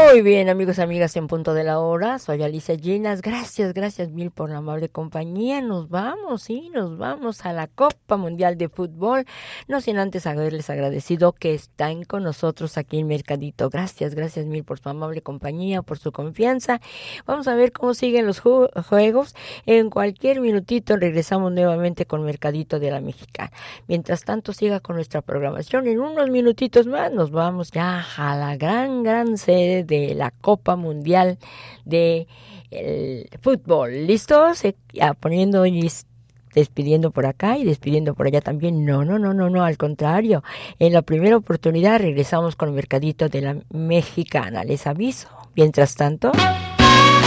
Muy bien, amigos, amigas, en punto de la hora. Soy Alicia Llenas. Gracias mil por la amable compañía. Nos vamos a la Copa Mundial de Fútbol. No sin antes haberles agradecido que están con nosotros aquí en Mercadito. Gracias mil por su amable compañía, por su confianza. Vamos a ver cómo siguen los juegos. En cualquier minutito regresamos nuevamente con Mercadito de la Mexicana. Mientras tanto, siga con nuestra programación. En unos minutitos más nos vamos ya a la gran sede de la Copa Mundial de el Fútbol. ¿Listos? Ya poniendo y despidiendo por acá y despidiendo por allá también. No, al contrario. En la primera oportunidad regresamos con Mercadito de la Mexicana. Les aviso. Mientras tanto...